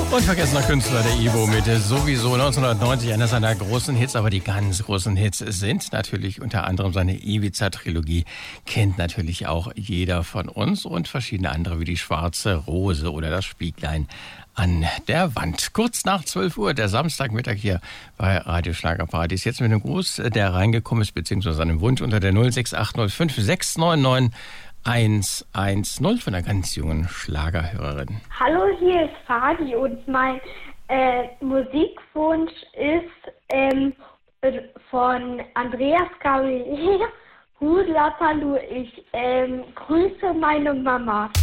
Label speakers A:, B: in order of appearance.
A: Unvergessener Künstler, der Ivo, mit sowieso 1990 einer seiner großen Hits, aber die ganz großen Hits sind natürlich unter anderem seine Ibiza-Trilogie, kennt natürlich auch jeder von uns, und verschiedene andere wie die Schwarze Rose oder das Spieglein an der Wand. Kurz nach 12 Uhr, der Samstagmittag hier bei Radio Schlagerparadies. Jetzt mit einem Gruß, der reingekommen ist, beziehungsweise einem Wunsch unter der 06805 699 110 von einer ganz jungen Schlagerhörerin.
B: Hallo, hier ist Fadi und mein Musikwunsch ist von Andreas Gabriel, Hula Palu. Ich grüße meine Mama.